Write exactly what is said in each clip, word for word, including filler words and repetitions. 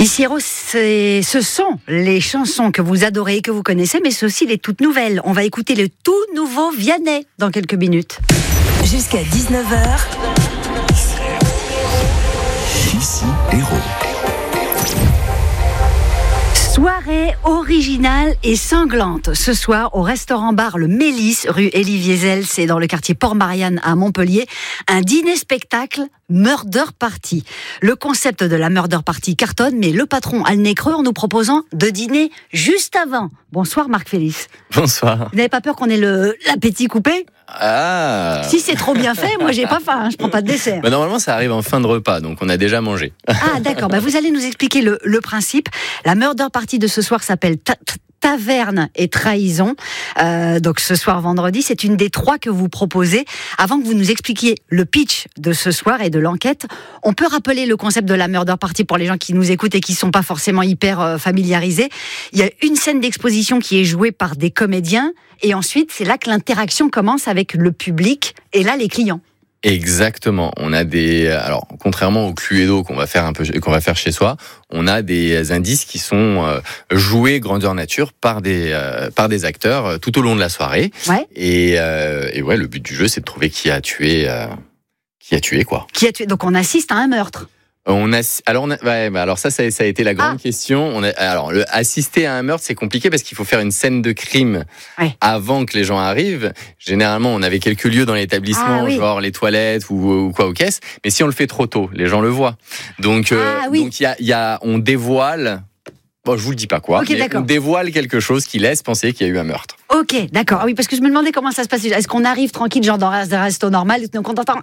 Miss Hiero, c'est, ce sont les chansons que vous adorez et que vous connaissez, mais c'est aussi les toutes nouvelles. On va écouter le tout nouveau Vianney dans quelques minutes. Jusqu'à dix-neuf heures. Miss Hiero. Soirée originale et sanglante ce soir au restaurant-bar Le Mélis, rue Élie Wiesel, c'est dans le quartier Port-Marianne à Montpellier. Un dîner-spectacle Murder Party. Le concept de la Murder Party cartonne, mais le patron a le nez creux en nous proposant de dîner juste avant. Bonsoir Marc Félix. Bonsoir. Vous n'avez pas peur qu'on ait le, l'appétit coupé ? Ah. Si c'est trop bien fait, moi j'ai pas faim, hein, je prends pas de dessert. Bah normalement ça arrive en fin de repas, donc on a déjà mangé. Ah d'accord, bah vous allez nous expliquer le, le principe. La Murder Party de ce soir s'appelle ta- ta- Taverne et Trahison. Euh, donc ce soir vendredi, c'est une des trois que vous proposez. Avant que vous nous expliquiez le pitch de ce soir et de l'enquête, on peut rappeler le concept de la Murder Party pour les gens qui nous écoutent et qui ne sont pas forcément hyper euh, familiarisés. Il y a une scène d'exposition qui est jouée par des comédiens et ensuite c'est là que l'interaction commence avec le public et là les clients. Exactement. On a des, alors contrairement au Cluedo qu'on va faire un peu, qu'on va faire chez soi, on a des indices qui sont euh, joués grandeur nature par des euh, par des acteurs euh, tout au long de la soirée. Ouais. Et, euh, et ouais, le but du jeu, c'est de trouver qui a tué, euh, qui a tué quoi. Qui a tué. Donc on assiste à un meurtre. On a, alors, on a, ouais, bah alors ça, ça, ça a été la grande ah. question. On a, alors, le, assister à un meurtre, c'est compliqué parce qu'il faut faire une scène de crime ouais. avant que les gens arrivent. Généralement, on avait quelques lieux dans l'établissement, ah, oui. genre les toilettes ou, ou quoi aux caisses. Mais si on le fait trop tôt, les gens le voient. Donc, ah, euh, oui. donc il y a, il y a, on dévoile. Bon, je vous le dis pas quoi, okay, mais on dévoile quelque chose qui laisse penser qu'il y a eu un meurtre. Ok, d'accord. Ah oui, parce que je me demandais comment ça se passe. Est-ce qu'on arrive tranquille, genre dans un resto normal, et qu'on entend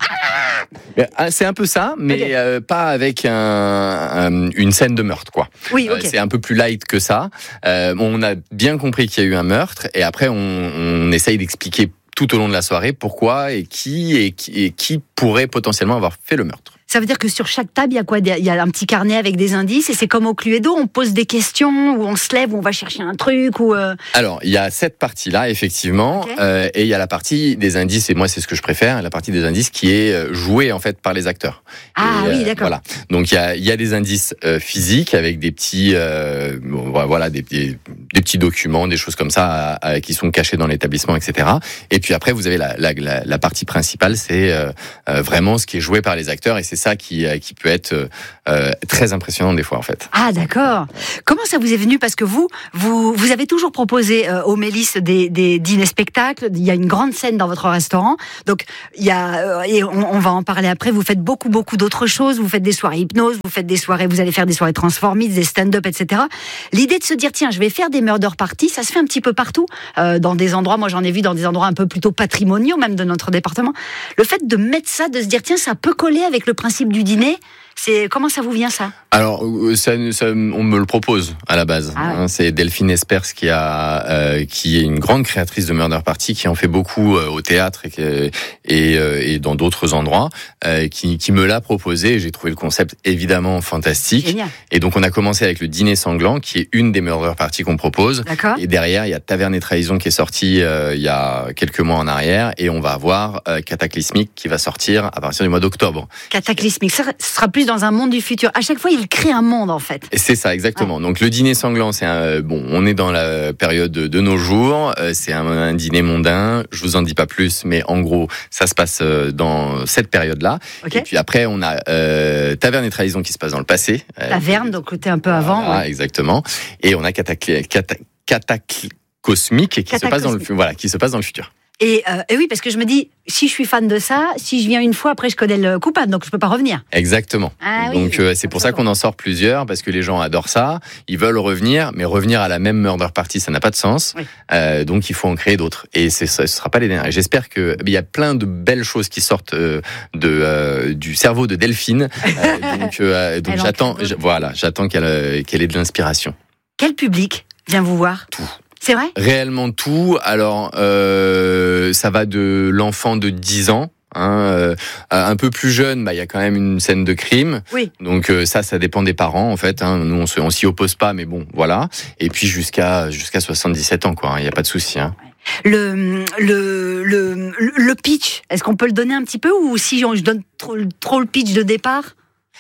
ah c'est un peu ça, mais okay. euh, pas avec un, un, une scène de meurtre, quoi. Oui, ok. Euh, c'est un peu plus light que ça. Euh, on a bien compris qu'il y a eu un meurtre, et après on, on essaye d'expliquer tout au long de la soirée pourquoi et qui et qui, et qui pourrait potentiellement avoir fait le meurtre. Ça veut dire que sur chaque table, il y a quoi ? Il y a un petit carnet avec des indices et c'est comme au Cluedo, on pose des questions, ou on se lève, ou on va chercher un truc, ou... Euh... Alors, il y a cette partie-là, effectivement, okay. euh, et il y a la partie des indices, et moi c'est ce que je préfère, la partie des indices qui est jouée en fait par les acteurs. Ah et, oui, euh, d'accord. Voilà. Donc il y a, il y a des indices euh, physiques avec des petits, euh, voilà, des, des, des petits documents, des choses comme ça à, à, qui sont cachés dans l'établissement, et cetera. Et puis après, vous avez la, la, la, la partie principale, c'est euh, vraiment ce qui est joué par les acteurs, et c'est ça qui, qui peut être euh, très impressionnant des fois en fait. Ah d'accord. Comment ça vous est venu ? Parce que vous, vous, vous avez toujours proposé euh, au Mélis des, des dîners-spectacles. Il y a une grande scène dans votre restaurant. Donc il y a euh, et on, on va en parler après. Vous faites beaucoup beaucoup d'autres choses. Vous faites des soirées hypnose, vous faites des soirées, vous allez faire des soirées transformistes, des stand-up, et cetera. L'idée de se dire tiens, je vais faire des murder parties, ça se fait un petit peu partout euh, dans des endroits. Moi j'en ai vu dans des endroits un peu plutôt patrimoniaux même de notre département. Le fait de mettre ça, de se dire tiens, ça peut coller avec le principe du dîner. C'est comment ça vous vient ça ? Alors, ça, ça, on me le propose à la base. Ah ouais. hein, c'est Delphine Espers qui a, euh, qui est une grande créatrice de Murder Party, qui en fait beaucoup euh, au théâtre et, et, euh, et dans d'autres endroits, euh, qui, qui me l'a proposé. Et j'ai trouvé le concept évidemment fantastique. Génial. Et donc on a commencé avec le Dîner Sanglant, qui est une des Murder Party qu'on propose. D'accord. Et derrière, il y a Taverne et Trahison qui est sorti euh, il y a quelques mois en arrière, et on va avoir euh, Cataclysmique qui va sortir à partir du mois d'octobre. Cataclysmique, ça sera plus dans un monde du futur. À chaque fois, il crée un monde, en fait. Et c'est ça, exactement. Ouais. Donc, le Dîner Sanglant, c'est un, bon, on est dans la période de, de nos jours. Euh, c'est un, un dîner mondain. Je vous en dis pas plus, mais en gros, ça se passe dans cette période-là. Okay. Et puis après, on a euh, Taverne et Trahison qui se passe dans le passé. Taverne, donc côté un peu avant. Voilà, ouais. exactement. Et on a Cataclysmique Cata, Cataclysmique qui se passe dans le, voilà, qui se passe dans le futur. Et, euh, et oui, parce que je me dis, si je suis fan de ça, si je viens une fois, après je connais le coupable, donc je peux pas revenir. Exactement. Ah, donc oui, euh, c'est pour ça qu'on en sort plusieurs, parce que les gens adorent ça, ils veulent revenir, mais revenir à la même murder party, ça n'a pas de sens. Oui. Euh, donc il faut en créer d'autres. Et c'est, ce ne sera pas les derniers. J'espère qu'il y a plein de belles choses qui sortent euh, de, euh, du cerveau de Delphine. Euh, donc euh, donc j'attends, j- voilà, j'attends qu'elle, qu'elle ait de l'inspiration. Quel public vient vous voir ? Tout. C'est vrai ? Réellement tout. Alors, euh, ça va de l'enfant de dix ans. Hein, euh, un peu plus jeune, bah il y a quand même une scène de crime. Oui. Donc euh, ça, ça dépend des parents en fait. Hein. Nous, on, se, on s'y oppose pas, mais bon, voilà. Et puis jusqu'à jusqu'à soixante-dix-sept ans, quoi. Il y a pas de souci. Hein. Le, le le le pitch, est-ce qu'on peut le donner un petit peu, ou si je donne trop, trop le pitch de départ ?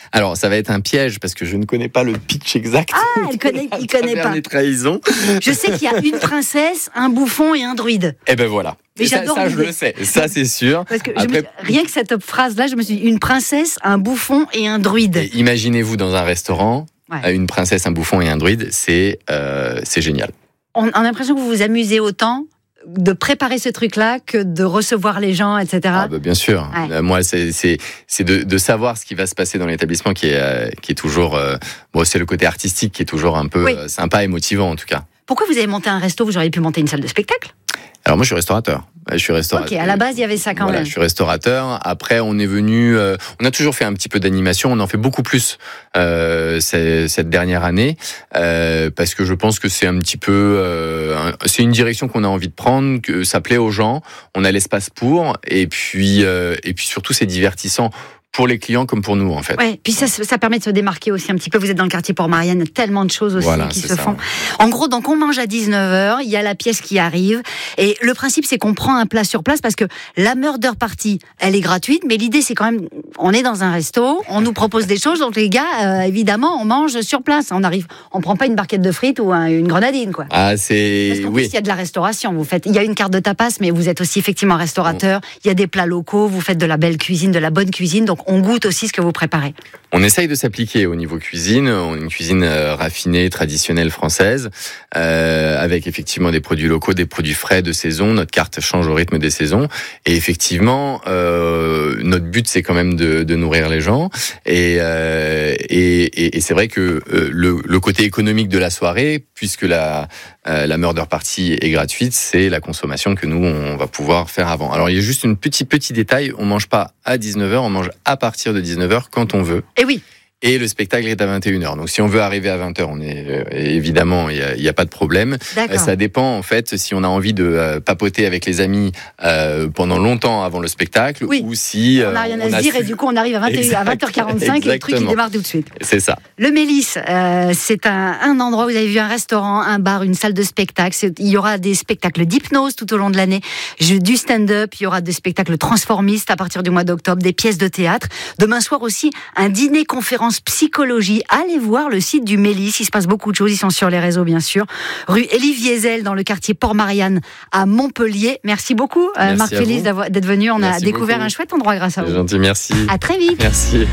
Alors, ça va être un piège parce que je ne connais pas le pitch exact. Ah, elle connaît, il connaît pas. Les trahisons. Je sais qu'il y a une princesse, un bouffon et un druide. Eh ben voilà. Mais Et ça, j'adore ça je l'idée. le sais. Ça, c'est sûr. Parce que je Après, me- rien que cette phrase-là, je me suis dit une princesse, un bouffon et un druide. et imaginez-vous dans un restaurant, Ouais. une princesse, un bouffon et un druide, c'est euh, c'est génial. On, on a l'impression que vous vous amusez autant de préparer ce truc-là que de recevoir les gens, et cetera. Ah bah, bien sûr. Ouais. Euh, Moi, c'est c'est c'est de, de savoir ce qui va se passer dans l'établissement qui est euh, qui est toujours euh, bon, c'est le côté artistique qui est toujours un peu Oui. euh, sympa et motivant en tout cas. Pourquoi vous avez monté un resto? Vous auriez pu monter une salle de spectacle. Alors moi, je suis restaurateur. Je suis restaurateur. Ok, à la base, il y avait ça quand Voilà, même. je suis restaurateur. Après, on est venu. Euh, on a toujours fait un petit peu d'animation. On en fait beaucoup plus euh, ces- cette dernière année euh, parce que je pense que c'est un petit peu. Euh, un- c'est une direction qu'on a envie de prendre, que ça plaît aux gens. On a l'espace pour. Et puis, euh, et puis surtout, c'est divertissant pour les clients comme pour nous en fait. Ouais, puis ça, ça permet de se démarquer aussi un petit peu. Vous êtes dans le quartier Port-Marianne, il y a tellement de choses aussi Voilà, qui c'est se ça, font. ouais. En gros, donc on mange à dix-neuf heures, il y a la pièce qui arrive. Et le principe, c'est qu'on prend un plat sur place parce que la murder party, elle est gratuite. Mais l'idée, c'est quand même, on est dans un resto, on nous propose des choses. Donc les gars, euh, évidemment, on mange sur place. On arrive, on prend pas une barquette de frites ou un- une grenadine, quoi. Ah, Parce c'est qu'en plus, oui. il y a de la restauration. Vous faites, il y a une carte de tapas, mais vous êtes aussi effectivement restaurateur. Il y a des plats locaux. Vous faites de la belle cuisine, de la bonne cuisine. Donc, on goûte aussi ce que vous préparez. On essaye de s'appliquer au niveau cuisine, on a une cuisine euh, raffinée, traditionnelle française, euh, avec effectivement des produits locaux, des produits frais de saison. Notre carte change au rythme des saisons. Et effectivement, euh, notre but c'est quand même de, de nourrir les gens. Et, euh, et, et, et c'est vrai que euh, le, le côté économique de la soirée, puisque la, euh, la murder party est gratuite, c'est la consommation que nous on va pouvoir faire avant. Alors il y a juste un petit petit détail, on mange pas à dix-neuf heures, on mange à partir de dix-neuf heures quand on veut. Et oui. Et le spectacle est à vingt et une heures. Donc si on veut arriver à vingt heures, on est euh, évidemment il y a, il y a pas de problème. D'accord. Euh, Ça dépend en fait si on a envie de euh, papoter avec les amis euh, pendant longtemps avant le spectacle Oui. ou si On n'a rien à on se a dire su- et du coup on arrive à, vingt et une Exact. à vingt heures quarante-cinq et le truc il Exactement. démarre tout de suite. C'est ça. Le Mélis, euh, c'est un, un endroit où vous avez vu un restaurant, un bar, une salle de spectacle. C'est- Il y aura des spectacles d'hypnose tout au long de l'année, Je- du stand-up, il y aura des spectacles transformistes à partir du mois d'octobre, des pièces de théâtre. Demain soir aussi, un dîner-conférence psychologie. Allez voir le site du Mélis, il se passe beaucoup de choses, ils sont sur les réseaux bien sûr. Rue Élie Viesel dans le quartier Port-Marianne à Montpellier. Merci beaucoup euh, Merci Marc à Félix vous. d'avoir- d'être venu, on a Merci découvert beaucoup. un chouette endroit grâce à C'est vous. gentil, merci. À très vite. Merci.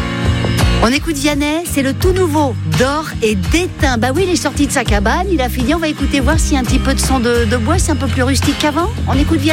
On écoute Vianney, c'est le tout nouveau d'or et d'étain. Bah oui, il est sorti de sa cabane, il a fini, on va écouter voir s'il y a un petit peu de son de, de bois, c'est un peu plus rustique qu'avant. On écoute Vianney.